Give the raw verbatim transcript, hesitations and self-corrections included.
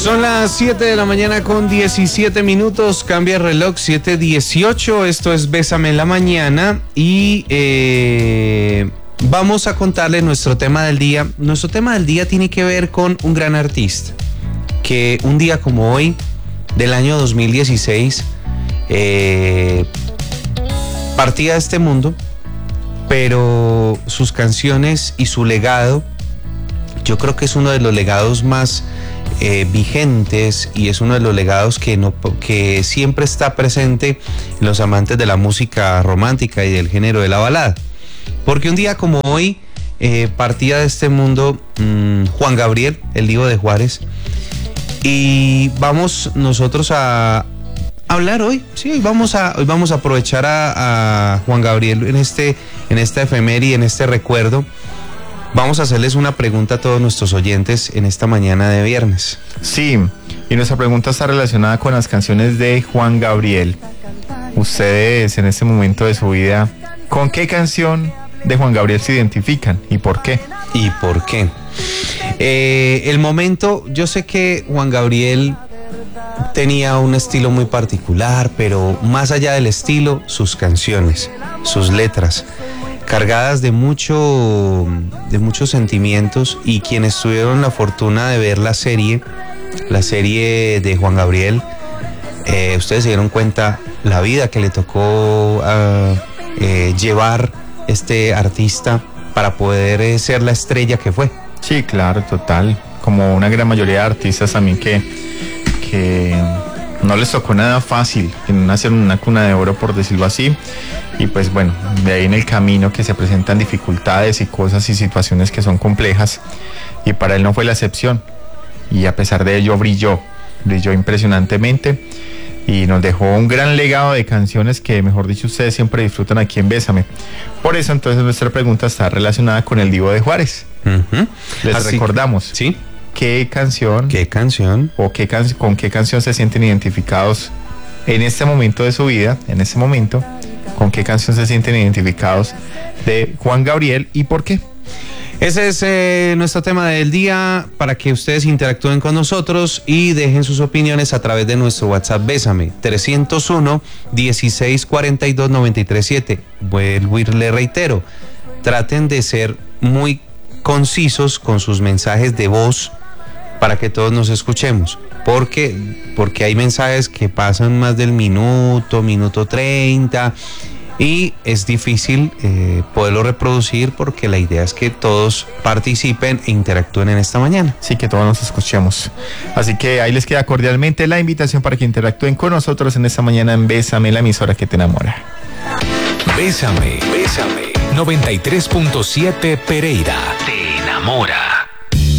Son las siete de la mañana con diecisiete minutos, cambia el reloj, siete dieciocho, esto es Bésame en la Mañana y eh, vamos a contarle nuestro tema del día. Nuestro tema del día tiene que ver con un gran artista que un día como hoy, del año dos mil dieciséis, eh, partía de este mundo, pero sus canciones y su legado, yo creo que es uno de los legados más eh, vigentes y es uno de los legados que, no, que siempre está presente en los amantes de la música romántica y del género de la balada. Porque un día como hoy eh, partía de este mundo mmm, Juan Gabriel, el Divo de Juárez, y vamos nosotros a hablar hoy, sí, hoy vamos a, hoy vamos a aprovechar a, a Juan Gabriel en, este, en esta efeméride, en este recuerdo. Vamos a hacerles una pregunta a todos nuestros oyentes en esta mañana de viernes. Sí, y nuestra pregunta está relacionada con las canciones de Juan Gabriel. Ustedes en este momento de su vida, ¿con qué canción de Juan Gabriel se identifican y por qué? ¿Y por qué? Eh, el momento, yo sé que Juan Gabriel tenía un estilo muy particular, pero más allá del estilo, sus canciones, sus letras, cargadas de mucho, de muchos sentimientos, y quienes tuvieron la fortuna de ver la serie, la serie de Juan Gabriel, eh, ustedes se dieron cuenta la vida que le tocó uh, eh, llevar este artista para poder eh, ser la estrella que fue. Sí, claro, total. Como una gran mayoría de artistas también que, que no les tocó nada fácil, que no nacieron en una cuna de oro, por decirlo así. Y pues bueno, de ahí en el camino que se presentan dificultades y cosas y situaciones que son complejas, y para él no fue la excepción, y a pesar de ello brilló, brilló impresionantemente y nos dejó un gran legado de canciones que, mejor dicho, ustedes siempre disfrutan aquí en Bésame. Por eso entonces nuestra pregunta está relacionada con el Divo de Juárez. Uh-huh. Les Así, recordamos, ¿sí? ¿Qué canción? ¿Qué canción? ¿O qué can- con qué canción se sienten identificados en este momento de su vida, en este momento? ¿Con qué canción se sienten identificados de Juan Gabriel y por qué? Ese es eh, nuestro tema del día, para que ustedes interactúen con nosotros y dejen sus opiniones a través de nuestro WhatsApp Bésame, trescientos uno, dieciséis cuarenta y dos, noventa y tres siete. Vuelvo y le reitero, traten de ser muy concisos con sus mensajes de voz para que todos nos escuchemos. Porque, porque hay mensajes que pasan más del minuto, minuto treinta, y es difícil eh, poderlo reproducir, porque la idea es que todos participen e interactúen en esta mañana. Sí, que todos nos escuchemos. Así que ahí les queda cordialmente la invitación para que interactúen con nosotros en esta mañana en Bésame, la emisora que te enamora. Bésame, Bésame. noventa y tres punto siete Pereira. Te enamora.